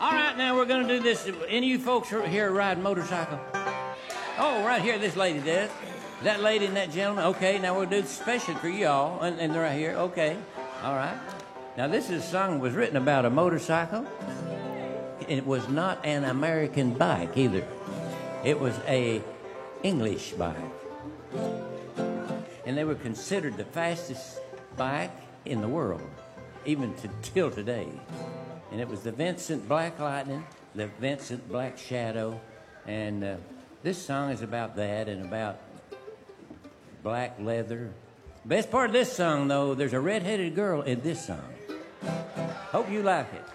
All right, now we're going to do this. Any of you folks here ride motorcycle? Oh, right here, this lady does. That lady and that gentleman. Okay, now we'll do it special for y'all. And they're right here. Okay. All right. Now, this is a song was written about a motorcycle. It was not an American bike either. It was a English bike. And they were considered the fastest bike in the world, even till today. And it was the Vincent Black Lightning, the Vincent Black Shadow. And this song is about that and about black leather. Best part of this song, though, there's a red-headed girl in this song. Hope you like it.